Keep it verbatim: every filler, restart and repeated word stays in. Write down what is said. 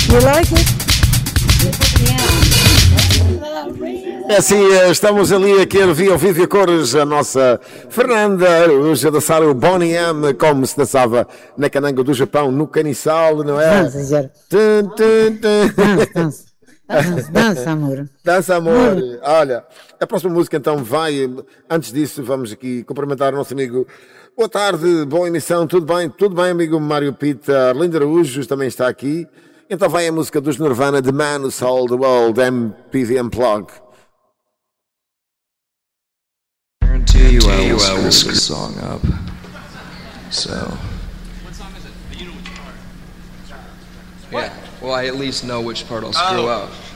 You like it? É assim, estamos ali a querer ver ao vivo e a cores a nossa Fernanda, hoje a dançar o Bonnie M, como se dançava na Cananga do Japão, no Caniçal, não é? Dança, Gerard. Tum, tum, tum. Dança, dança. Dança, dança, amor. Dança, amor. Olha, a próxima música então vai. Antes disso, vamos aqui cumprimentar o nosso amigo. Boa tarde, boa emissão, tudo bem? Tudo bem, amigo Mário Pita? Arlindo Araújo também está aqui. Então vai a música dos Nirvana, The Man Who Sold the World, M P V Unplug. Guarantee you I will screw this song up. So. What song is it? You know which part? Yeah. Well, I at least know which part I'll screw Oh. up.